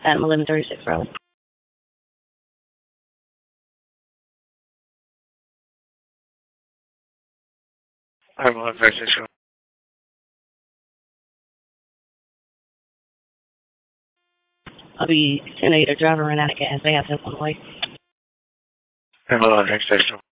at 1136 Road. I'm 1136 Road. I'll be sending a driver ran out of gas. They have help on the way. I'm 1136 Road.